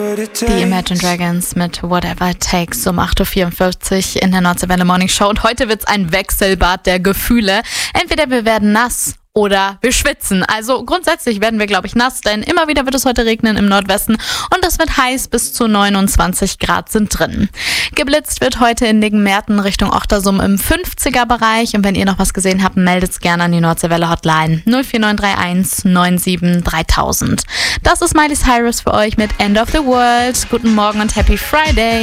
Die Imagine Dragons mit Whatever It Takes um 8.44 Uhr in der Nordseewelle Morning Show. Und heute wird's ein Wechselbad der Gefühle. Entweder wir werden nass oder wir schwitzen. Also grundsätzlich werden wir, glaube ich, nass, denn immer wieder wird es heute regnen im Nordwesten und es wird heiß, bis zu 29 Grad sind drin. Geblitzt wird heute in Niggenmerten Richtung Ochtersum im 50er-Bereich und wenn ihr noch was gesehen habt, meldet's gerne an die Nordseewelle Hotline 04931 97 3000. Das ist Miley Cyrus für euch mit End of the World. Guten Morgen und Happy Friday.